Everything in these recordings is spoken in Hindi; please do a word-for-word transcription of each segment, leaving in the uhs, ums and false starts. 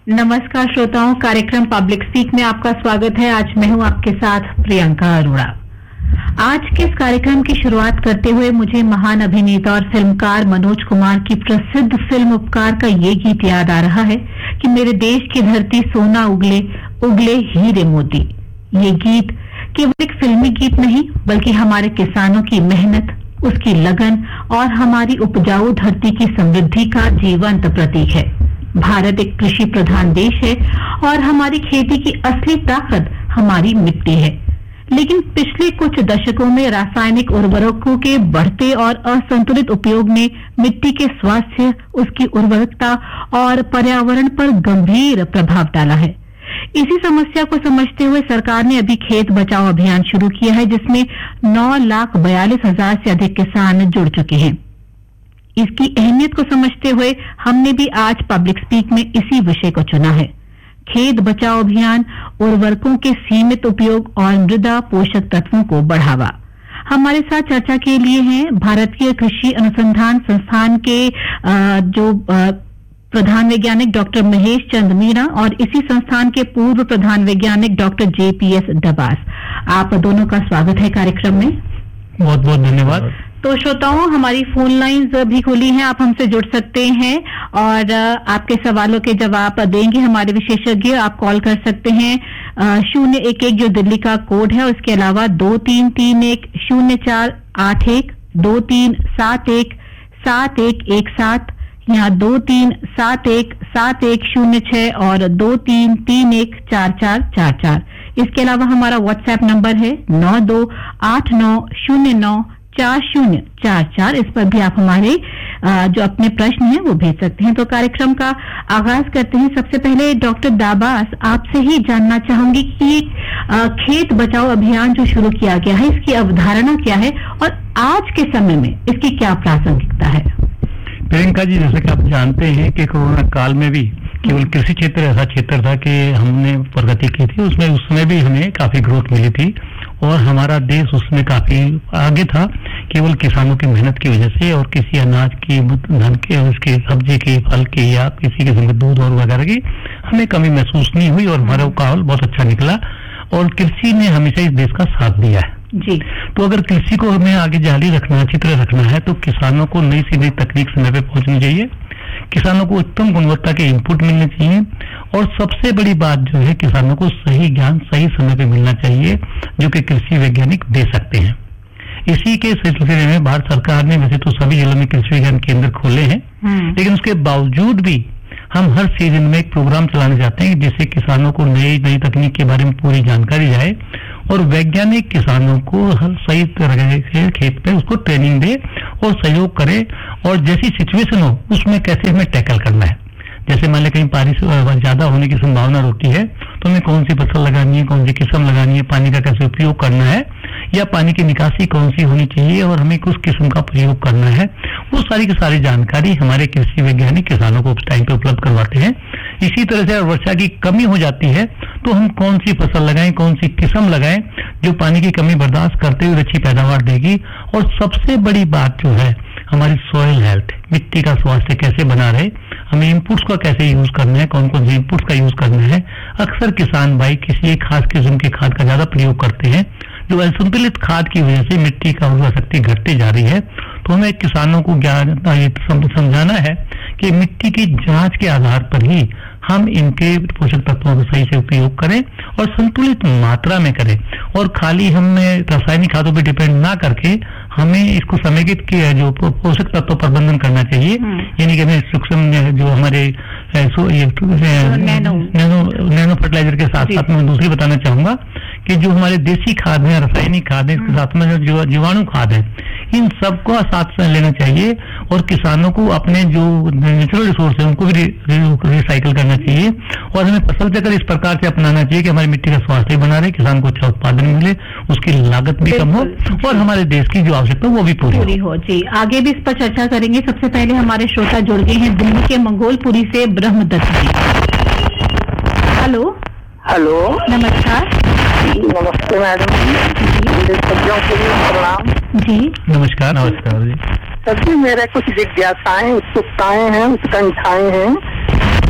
नमस्कार श्रोताओं, कार्यक्रम पब्लिक स्पीक में आपका स्वागत है। आज मैं हूं आपके साथ प्रियंका अरोड़ा। आज के इस कार्यक्रम की शुरुआत करते हुए मुझे महान अभिनेता और फिल्मकार मनोज कुमार की प्रसिद्ध फिल्म उपकार का ये गीत याद आ रहा है कि मेरे देश की धरती सोना उगले उगले हीरे मोती। ये गीत केवल एक फिल्मी गीत नहीं बल्कि हमारे किसानों की मेहनत, उसकी लगन और हमारी उपजाऊ धरती की समृद्धि का जीवंत प्रतीक है। भारत एक कृषि प्रधान देश है और हमारी खेती की असली ताकत हमारी मिट्टी है। लेकिन पिछले कुछ दशकों में रासायनिक उर्वरकों के बढ़ते और असंतुलित उपयोग ने मिट्टी के स्वास्थ्य, उसकी उर्वरकता और पर्यावरण पर गंभीर प्रभाव डाला है। इसी समस्या को समझते हुए सरकार ने अभी खेत बचाओ अभियान शुरू किया है, जिसमें नौ लाख बयालीस हजार से अधिक किसान जुड़ चुके हैं। इसकी अहमियत को समझते हुए हमने भी आज पब्लिक स्पीक में इसी विषय को चुना है। खेत बचाओ अभियान, उर्वरकों के सीमित उपयोग और मृदा पोषक तत्वों को बढ़ावा। हमारे साथ चर्चा के लिए हैं भारतीय कृषि अनुसंधान संस्थान के जो प्रधान वैज्ञानिक डॉक्टर महेश चंद मीणा और इसी संस्थान के पूर्व प्रधान वैज्ञानिक डॉक्टर जेपीएस डबास। आप दोनों का स्वागत है कार्यक्रम में। बहुत बहुत धन्यवाद। तो श्रोताओं, हमारी फोन लाइंस भी खुली हैं, आप हमसे जुड़ सकते हैं और आपके सवालों के जवाब देंगे हमारे विशेषज्ञ। आप कॉल कर सकते हैं शून्य एक एक जो दिल्ली का कोड है, उसके अलावा दो तीन तीन एक शून्य चार आठ एक, दो तीन सात एक सात एक एक सात, यहाँ दो तीन सात एक सात एक शून्य छह और दो तीन तीन एक चार चार चार चार। इसके अलावा हमारा व्हाट्सएप नंबर है नौ दो आठ नौ शून्य नौ चार शून्य चार चार। इस पर भी आप हमारे जो अपने प्रश्न हैं वो भेज सकते हैं। तो कार्यक्रम का आगाज करते हैं। सबसे पहले डॉक्टर दाबास, आपसे ही जानना चाहूंगी कि खेत बचाओ अभियान जो शुरू किया गया है, इसकी अवधारणा क्या है और आज के समय में इसकी क्या प्रासंगिकता है? प्रियंका जी, जैसा कि आप जानते हैं कि कोरोना काल में भी केवल कृषि क्षेत्र ऐसा क्षेत्र था कि हमने प्रगति की थी, उसमें उस समय भी हमें काफी ग्रोथ मिली थी और हमारा देश उसमें काफी आगे था, केवल किसानों की मेहनत की वजह से और किसी अनाज की, धन के, उसकी सब्जी की, फल की या किसी किस्म के दूध और वगैरह की हमें कमी महसूस नहीं हुई और हमारा काल बहुत अच्छा निकला और कृषि ने हमेशा इस देश का साथ दिया है जी। तो अगर कृषि को हमें आगे जारी रखना है, चित्र रखना है, तो किसानों को नई से नई तकनीक समय पे पहुंचनी चाहिए, किसानों को उत्तम गुणवत्ता के इनपुट मिलने चाहिए और सबसे बड़ी बात जो है, किसानों को सही ज्ञान सही समय पे मिलना चाहिए जो कि कृषि वैज्ञानिक दे सकते हैं। इसी के सिलसिले में भारत सरकार ने वैसे तो सभी जिलों में कृषि विज्ञान केंद्र खोले हैं, लेकिन उसके बावजूद भी हम हर सीजन में एक प्रोग्राम चलाना चाहते हैं जिससे किसानों को नई नई तकनीक के बारे में पूरी जानकारी जाए और वैज्ञानिक किसानों को हर सही तरह से खेत पे उसको ट्रेनिंग दे और सहयोग करे और जैसी सिचुएशन हो उसमें कैसे हमें टैकल करना है। जैसे मान लें कहीं बारिश ज्यादा होने की संभावना होती है तो हमें कौन सी फसल लगानी है, कौन सी किस्म लगानी है, पानी का कैसे उपयोग करना है या पानी की निकासी कौन सी होनी चाहिए और हमें किस किस्म का प्रयोग करना है, वो सारी की सारी जानकारी हमारे कृषि वैज्ञानिक किसानों को उस टाइम पे उपलब्ध करवाते हैं। इसी तरह से वर्षा की कमी हो जाती है तो हम कौन सी फसल लगाएं, कौन सी किस्म लगाएं जो पानी की कमी बर्दाश्त करते हुए अच्छी पैदावार देगी। और सबसे बड़ी बात जो है हमारी सॉइल हेल्थ, मिट्टी का स्वास्थ्य कैसे बना रहे, हमें इनपुट्स का कैसे यूज करना है, कौन कौन से इनपुट्स का यूज करना है। अक्सर किसान भाई किसी एक खास किस्म की खाद का ज्यादा प्रयोग करते हैं जो असंतुलित खाद की वजह से मिट्टी का उर्वरा शक्ति घटती जा रही है। तो हमें किसानों को ज्ञान समझाना है कि मिट्टी की जांच के आधार पर ही हम इनके पोषक तत्वों का सही से उपयोग करें और संतुलित मात्रा में करें और खाली हमें रासायनिक खादों पर डिपेंड ना करके हमें इसको समेकित किया जो पोषक तत्व प्रबंधन करना चाहिए, यानी कि हमें सूक्ष्म जो हमारे नैनो नैनो फर्टिलाइजर के साथ साथ मैं दूसरी बताना चाहूंगा कि जो हमारे देसी खाद है, रासायनिक खाद है, इसके साथ में जो जीवाणु खाद है, इन सबको साथ लेना चाहिए और किसानों को अपने जो नेचुरल रिसोर्स है उनको भी रिसाइकिल करना चाहिए और हमें फसल चक्र इस प्रकार से अपनाना चाहिए कि हमारी मिट्टी का स्वास्थ्य बना रहे, किसान को अच्छा उत्पादन मिले, उसकी लागत भी कम हो और हमारे देश की जो आवश्यकता वो भी पूरी, पूरी हो। जी, आगे भी इस पर चर्चा करेंगे। सबसे पहले हमारे श्रोता जुड़ गए हैं दिल्ली के मंगोलपुरी से ब्रह्मदत्त जी। हेलो हेलो, नमस्कार। नमस्ते मैडम जी, प्रणाम जी। नमस्कार। नमस्कार जी। सर जी, मेरे कुछ जिज्ञासाएं, उत्सुकताएं हैं, उत्कंठाएं हैं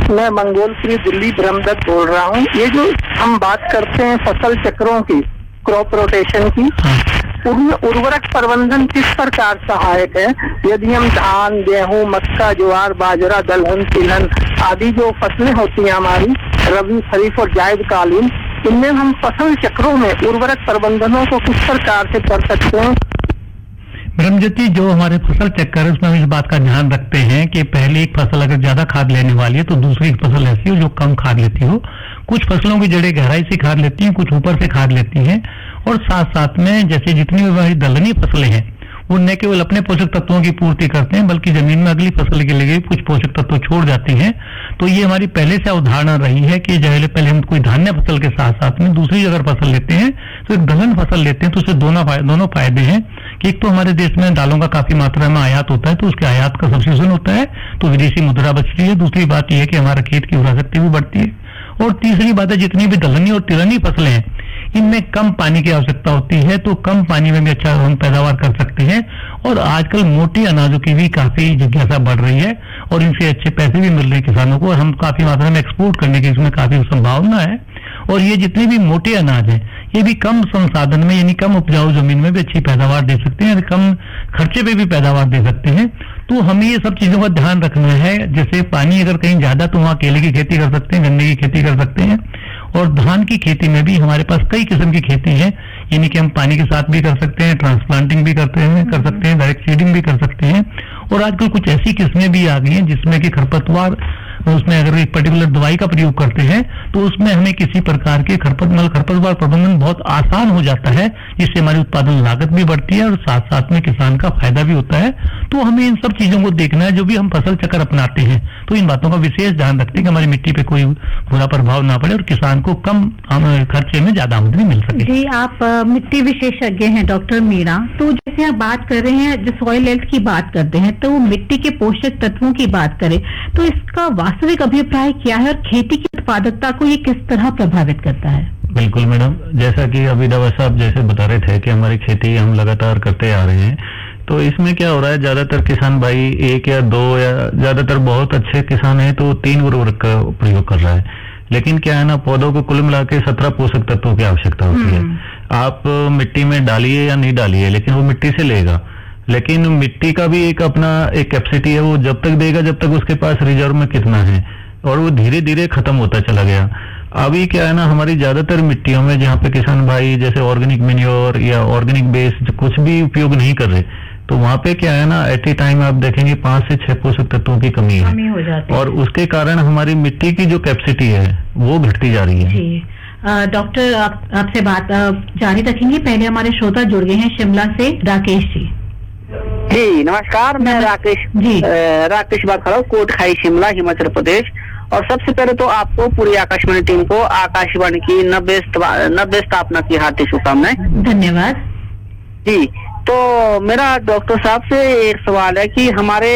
मैं मंगोलपुरी दिल्ली ब्रह्मदत्त बोल रहा हूँ। ये जो हम बात करते हैं फसल चक्रों की, क्रॉप रोटेशन की, उनमें उर्वरक प्रबंधन किस प्रकार सहायक है? यदि हम धान, गेहूं, मक्का, ज्वार, बाजरा, दलहन, तिलहन आदि जो फसलें होती हैं हमारी रबी, खरीफ और जायद कालीन, इनमें हम फसल चक्रों में उर्वरक प्रबंधनों को किस प्रकार से कर सकते हैं? ब्रह्मज्योति, जो हमारे फसल चक्कर है उसमें हम इस बात का ध्यान रखते हैं कि पहले एक फसल अगर ज्यादा खाद लेने वाली है तो दूसरी एक फसल ऐसी हो जो कम खाद लेती हो। कुछ फसलों की जड़ें गहराई से खाद लेती हैं, कुछ ऊपर से खाद लेती हैं। और साथ साथ में जैसे जितनी भी हमारी दलहनी फसलें हैं वो न केवल अपने पोषक तत्वों की पूर्ति करते हैं बल्कि जमीन में अगली फसल के लिए कुछ पोषक तत्व छोड़ जाती हैं। तो ये हमारी पहले से अवधारणा रही है कि जैसे पहले हम कोई धान्य फसल के साथ साथ में दूसरी अगर फसल लेते हैं तो एक दलहन फसल लेते हैं तो उससे दोनों दोनों फायदे हैं कि एक तो हमारे देश में दालों का काफी मात्रा में आयात होता है तो उसके आयात का सब्सिट्यूशन होता है तो विदेशी मुद्रा बचती है। दूसरी बात यह है कि हमारा खेत की उर्वरा शक्ति भी बढ़ती है। और तीसरी बात है जितनी भी दलहनी और तिलहनी फसलें हैं इनमें कम पानी की आवश्यकता होती है तो कम पानी में भी अच्छा हम पैदावार कर सकते हैं। और आजकल मोटे अनाजों की भी काफी जिज्ञासा बढ़ रही है और इनसे अच्छे पैसे भी मिल रहे हैं किसानों को और हम काफी मात्रा में एक्सपोर्ट करने की इसमें काफी संभावना है। और ये जितने भी मोटे अनाज हैं ये भी कम संसाधन में यानी कम उपजाऊ जमीन में भी अच्छी पैदावार दे सकते हैं, कम खर्चे पे भी पैदावार दे सकते हैं। तो हमें ये सब चीजों का ध्यान रखना है। जैसे पानी अगर कहीं ज्यादा तो वहाँ केले की खेती कर सकते हैं, गन्ने की खेती कर सकते हैं। और धान की खेती में भी हमारे पास कई किस्म की खेती है, यानी कि हम पानी के साथ भी कर सकते हैं, ट्रांसप्लांटिंग भी करते हैं कर सकते हैं डायरेक्ट सीडिंग भी कर सकते हैं। और आजकल कुछ ऐसी किस्में भी आ गई हैं जिसमें कि खरपतवार, उसमें अगर एक पर्टिकुलर दवाई का प्रयोग करते हैं तो उसमें हमें किसी प्रकार के खरपतवार खरपतवार प्रबंधन बहुत आसान हो जाता है, जिससे हमारी उत्पादन लागत भी बढ़ती है और साथ साथ में किसान का फायदा भी होता है। तो हमें इन सब चीजों को देखना है। जो भी हम फसल चक्र अपनाते हैं तो इन बातों का विशेष ध्यान रखते हैं कि हमारी मिट्टी पे कोई बुरा प्रभाव ना पड़े और किसान को कम खर्चे में ज्यादा आमदनी मिल सके। जी, आप आ, मिट्टी विशेषज्ञ हैं डॉक्टर मीणा। तो जैसे आप बात कर रहे हैं, जो सॉइल हेल्थ की बात करते हैं तो मिट्टी के पोषक तत्वों की बात करें तो इसका वास्तविक अभिप्राय क्या है और खेती की उत्पादकता को ये किस तरह प्रभावित करता है? बिल्कुल मैडम, जैसा कि अभी दवा साहब जैसे बता रहे थे कि हमारी खेती हम लगातार करते आ रहे हैं तो इसमें क्या हो रहा है, ज्यादातर किसान भाई एक या दो या ज्यादातर बहुत अच्छे किसान हैं तो तीन उर्वरक का प्रयोग कर रहा है। लेकिन क्या है ना, पौधों को कुल मिला के सत्रह पोषक तत्वों की आवश्यकता होती है। आप मिट्टी में डालिए या नहीं डालिए लेकिन वो मिट्टी से लेगा। लेकिन मिट्टी का भी एक अपना एक कैपेसिटी है, वो जब तक देगा जब तक उसके पास रिजर्व में कितना है, और वो धीरे धीरे खत्म होता चला गया। अभी क्या है ना, हमारी ज्यादातर मिट्टियों में जहाँ पे किसान भाई जैसे ऑर्गेनिक मैन्योर या ऑर्गेनिक बेस्ड कुछ भी उपयोग नहीं कर रहे तो वहाँ पे क्या है ना, एट ए टाइम आप देखेंगे पांच से छह पोषक तत्वों की कमी है, कमी हो जाती है। और उसके कारण हमारी मिट्टी की जो कैपेसिटी है वो घटती जा रही है। जी डॉक्टर, आप, आपसे बात जारी रखेंगे। पहले हमारे श्रोता जुड़ गए हैं शिमला से, राकेश जी। जी नमस्कार, मैं राकेश जी राकेश बात कर रहा हूँ, कोटखाई शिमला हिमाचल प्रदेश। और सबसे पहले तो आपको पूरी आकाशवाणी टीम को आकाशवाणी की नब्बे नब्बे स्थापना की हार्दिक शुभकामनाएं। धन्यवाद जी। तो मेरा डॉक्टर साहब से एक सवाल है कि हमारे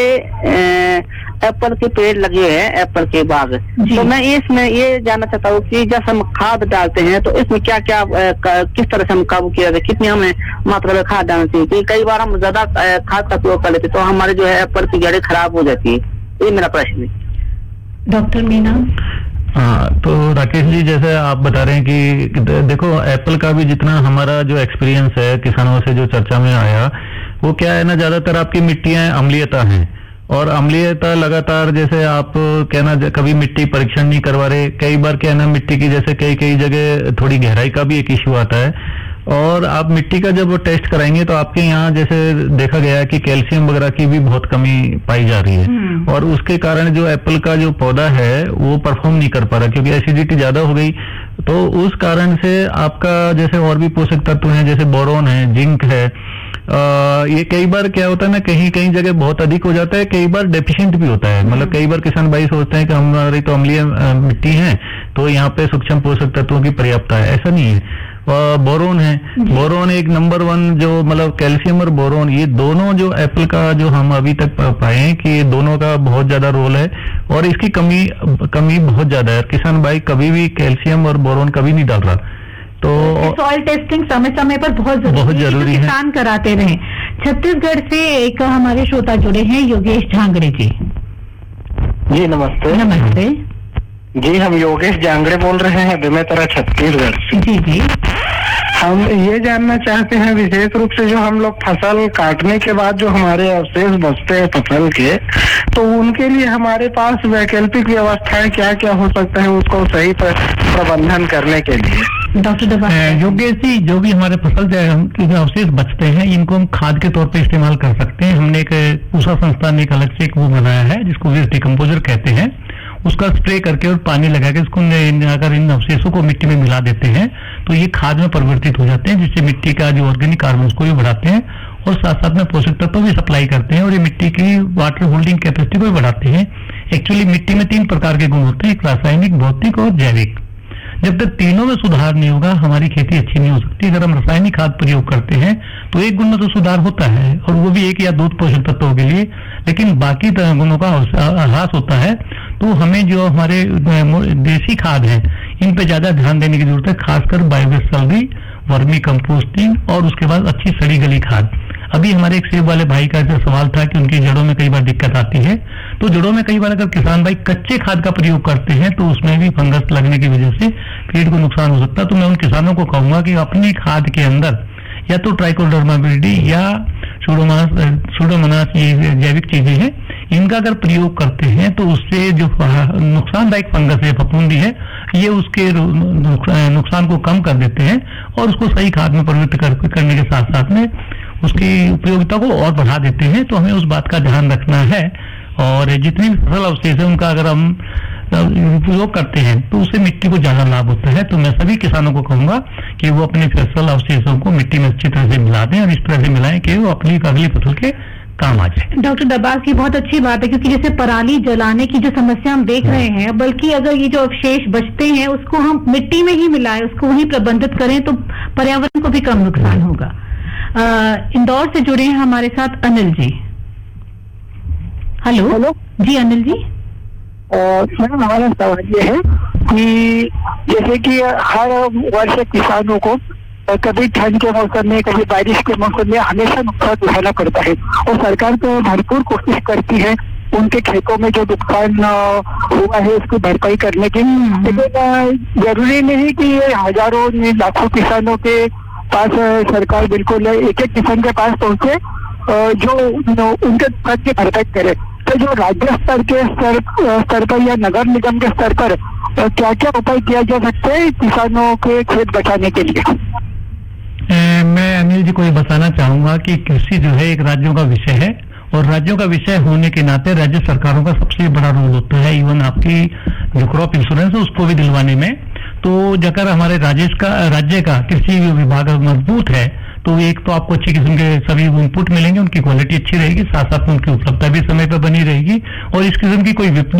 एप्पल के पेड़ लगे हैं, एप्पल के बाग, तो मैं इसमें ये जानना चाहता हूँ कि जब हम खाद डालते हैं तो इसमें क्या क्या किस तरह से हम काबू किया जाए, कितनी हमें मात्रा में खाद डालनी चाहिए? क्योंकि कई बार हम ज्यादा खाद का प्रयोग कर लेते तो हमारे जो है एप्पल की जड़ें खराब हो जाती है। ये मेरा प्रश्न है। डॉक्टर मीना। हाँ, तो राकेश जी जैसे आप बता रहे हैं कि देखो एप्पल का भी जितना हमारा जो एक्सपीरियंस है किसानों से जो चर्चा में आया वो क्या है ना, ज्यादातर आपकी मिट्टियां अम्लीयता हैं और अम्लीयता लगातार, जैसे आप कहना कभी मिट्टी परीक्षण नहीं करवा रहे, कई बार क्या है ना मिट्टी की जैसे कई कई जगह थोड़ी गहराई का भी एक इश्यू आता है। और आप मिट्टी का जब टेस्ट कराएंगे तो आपके यहाँ जैसे देखा गया है कि कैल्शियम वगैरह की भी बहुत कमी पाई जा रही है और उसके कारण जो एप्पल का जो पौधा है वो परफॉर्म नहीं कर पा रहा क्योंकि एसिडिटी ज्यादा हो गई। तो उस कारण से आपका जैसे और भी पोषक तत्व हैं जैसे बोरोन है, जिंक है, आ, ये कई बार क्या होता है ना, कहीं कहीं जगह बहुत अधिक हो जाता है, कई बार डेफिशिएंट भी होता है। मतलब कई बार किसान भाई सोचते हैं कि हमारी तो अम्लीय मिट्टी है तो यहाँ पे सूक्ष्म पोषक तत्वों की पर्याप्तता है, ऐसा नहीं है। बोरोन है, बोरोन एक नंबर वन जो मतलब कैल्शियम और बोरोन, ये दोनों जो एप्पल का जो हम अभी तक पाए हैं कि ये दोनों का बहुत ज्यादा रोल है और इसकी कमी कमी बहुत ज्यादा है। किसान भाई कभी भी कैल्शियम और बोरोन कभी नहीं डाल रहा। तो सॉइल टेस्टिंग समय समय पर बहुत जरूरी, बहुत जरूरी है, किसान कराते रहे। छत्तीसगढ़ से एक हमारे श्रोता जुड़े हैं, योगेश झांगड़े जी। जी नमस्ते। नमस्ते। जी, हम योगेश जांगड़े बोल रहे हैं बेमेतरा छत्तीसगढ़ से। जी जी। हम ये जानना चाहते हैं विशेष रूप से जो हम लोग फसल काटने के बाद जो हमारे अवशेष बचते हैं फसल के, तो उनके लिए हमारे पास वैकल्पिक व्यवस्थाएं क्या क्या हो सकता है उसको सही प्रबंधन करने के लिए। डॉक्टर योगेश जी, जो भी हमारे फसल के अवशेष बचते हैं इनको हम खाद के तौर पे इस्तेमाल कर सकते हैं। हमने एक ऊषा संस्थान ने एक अलग से एक वो बनाया है जिसको वेस्ट डिकम्पोजर कहते हैं। उसका स्प्रे करके और पानी लगा के इसको अगर इन अवशेषों को मिट्टी में मिला देते हैं तो ये खाद में परिवर्तित हो जाते हैं, जिससे मिट्टी का जो ऑर्गेनिक कार्बन को भी बढ़ाते हैं और साथ साथ में पोषक तत्व भी सप्लाई करते हैं और ये मिट्टी की वाटर होल्डिंग कैपेसिटी को भी बढ़ाते हैं। एक्चुअली मिट्टी में तीन प्रकार के गुण होते हैं, एक रासायनिक, भौतिक और जैविक। जब तक तीनों में सुधार नहीं होगा हमारी खेती अच्छी नहीं हो सकती। अगर हम रासायनिक खाद प्रयोग करते हैं तो एक गुण में तो सुधार होता है और वो भी एक या दो पोषक तत्वों के लिए, लेकिन बाकी गुणों का ह्रास होता है। तो हमें जो हमारे देसी खाद है इन पे ज्यादा ध्यान देने की जरूरत है, खासकर बायोगैस सल्फी, वर्मी कंपोस्टिंग और उसके बाद अच्छी सड़ी गली खाद। अभी हमारे एक सेब वाले भाई का जो सवाल था कि उनकी जड़ों में कई बार दिक्कत आती है, तो जड़ों में कई बार अगर किसान भाई कच्चे खाद का प्रयोग करते हैं तो उसमें भी फंगस लगने की वजह से पेड़ को नुकसान हो सकता है। तो मैं उन किसानों को कहूंगा कि अपनी खाद के अंदर या तो ट्राइकोडर्मा विरिडी या सूडोमोनास सूडोमोनास ये जैविक चीजें हैं, इनका अगर प्रयोग करते हैं तो उससे जो नुकसानदायक फंगस है, फफूंदी है, ये उसके नुकसान को कम कर देते हैं और उसको सही खाद में परिवर्तित करने के साथ साथ में उसकी उपयोगिता को और बढ़ा देते हैं। तो हमें उस बात का ध्यान रखना है और जितनी भी फसल अवशेष है उनका अगर हम उपयोग करते हैं तो उससे मिट्टी को ज्यादा लाभ होता है। तो मैं सभी किसानों को कहूंगा कि वो अपने फसल अवशेषों को मिट्टी में अच्छी तरह से मिला दें और इस तरह से मिलाएं कि वो अपनी अगली फसल के काम आ जाए। डॉक्टर दरबार की बहुत अच्छी बात है, क्योंकि जैसे पराली जलाने की जो समस्या हम देख रहे हैं, बल्कि अगर ये जो अवशेष बचते हैं उसको हम मिट्टी में ही मिलाएं, उसको वहीं प्रबंधित करें तो पर्यावरण को भी कम नुकसान होगा। इंदौर से जुड़े हैं हमारे साथ अनिल जी। हेलो हेलो जी अनिल जी। मैम हमारा सवाल ये है कि जैसे कि हर वर्ष किसानों को कभी ठंड के मौसम में, कभी बारिश के मौसम में हमेशा नुकसान उठाना पड़ता है और सरकार तो भरपूर कोशिश करती है उनके खेतों में जो नुकसान हुआ है उसकी भरपाई करने की, लेकिन जरूरी नहीं कि ये हजारों लाखों किसानों के पास सरकार बिल्कुल एक एक किसान के पास पहुंचे जो उनके नुकसान की भरपाई करे। तो जो राज्य स्तर के स्तर स्तर पर या नगर निगम के स्तर पर क्या क्या उपाय किया जा सकते हैं किसानों के खेत बचाने के लिए? ए, मैं अनिल जी को ये बताना चाहूंगा कि कृषि जो है एक राज्यों का विषय है और राज्यों का विषय होने के नाते राज्य सरकारों का सबसे बड़ा रोल होता है इवन आपकी जो क्रॉप इंश्योरेंस है उसको भी दिलवाने में। तो अगर हमारे राजेश का राज्य का कृषि विभाग मजबूत है तो एक तो आपको अच्छी किस्म के सभी इनपुट मिलेंगे, उनकी क्वालिटी अच्छी रहेगी, साथ साथ में उनकी उपलब्धता भी समय पर बनी रहेगी और इस किस्म की कोई विपदा